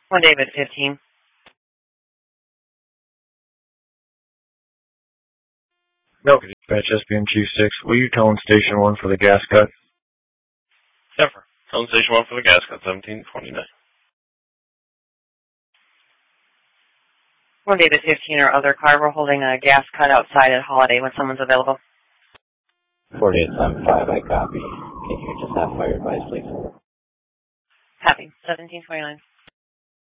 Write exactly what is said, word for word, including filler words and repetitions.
One David fifteen. Milk Dispatch S B M Q six. Will you tone Station one for the gas cut? Zephyr. Tone Station one for the gas cut, seventeen twenty-nine. One David fifteen or other car. We're holding a gas cut outside at Holiday when someone's available. forty-eight seventy-five, I copy. Can you just have fire advice, please? Happy. seventeen twenty-nine.